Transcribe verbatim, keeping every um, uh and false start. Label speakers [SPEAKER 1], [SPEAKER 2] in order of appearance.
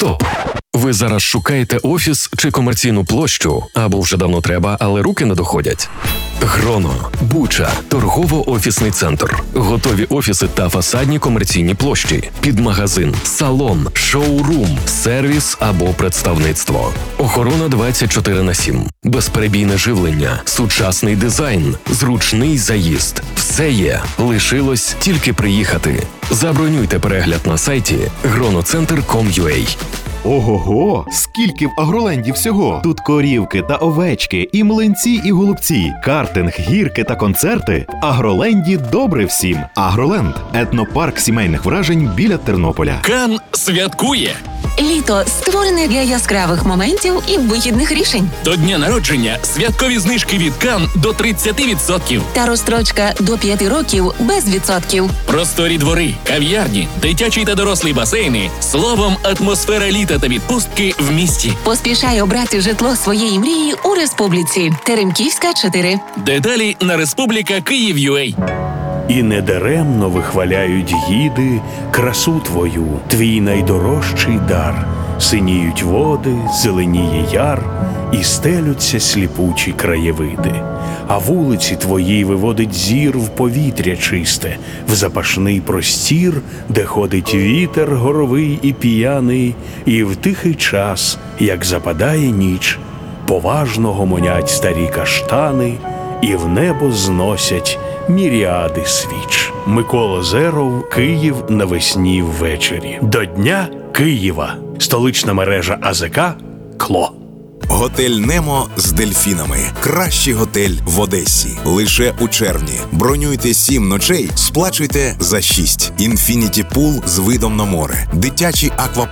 [SPEAKER 1] Стоп! Ви зараз шукаєте офіс чи комерційну площу, або вже давно треба, але руки не доходять? Гроно, Буча, торгово-офісний центр. Готові офіси та фасадні комерційні площі. Під магазин, салон, шоурум, сервіс або представництво. Охорона двадцять чотири на сім. Безперебійне живлення, сучасний дизайн, зручний заїзд. Все є. Лишилось тільки приїхати. Забронюйте перегляд на сайті гроноцентр крапка ком крапка ю а.
[SPEAKER 2] Ого-го! Скільки в Агроленді всього! Тут корівки та овечки, і млинці, і голубці, картинг, гірки та концерти. В Агроленді добре всім. Агроленд – етнопарк сімейних вражень біля Тернополя.
[SPEAKER 3] Кан святкує!
[SPEAKER 4] Літо створене для яскравих моментів і вихідних рішень.
[SPEAKER 3] До дня народження святкові знижки від Кан до тридцять відсотків.
[SPEAKER 4] Та розстрочка до п'яти років без відсотків.
[SPEAKER 3] Просторі двори, кав'ярні, дитячі та дорослі басейни. Словом, атмосфера літа та відпустки в місті.
[SPEAKER 4] Поспішай обрати житло своєї мрії у Республіці. Теремківська, чотири.
[SPEAKER 3] Деталі на Республіка Київ точка ю а.
[SPEAKER 5] І недаремно вихваляють гіди красу твою, твій найдорожчий дар. Синіють води, зеленіє яр, і стелються сліпучі краєвиди. А вулиці твої виводить зір в повітря чисте, в запашний простір, де ходить вітер горовий і п'яний, і в тихий час, як западає ніч, поважно гомонять старі каштани, і в небо зносять міріади свіч. Микола Зеров, Київ навесні ввечері. До Дня Києва. Столична мережа АЗК «Кло».
[SPEAKER 6] Готель «Немо» з дельфінами. Кращий готель в Одесі. Лише у червні. Бронюйте сім ночей, сплачуйте за шість. Інфініті пул з видом на море. Дитячий аквапарк.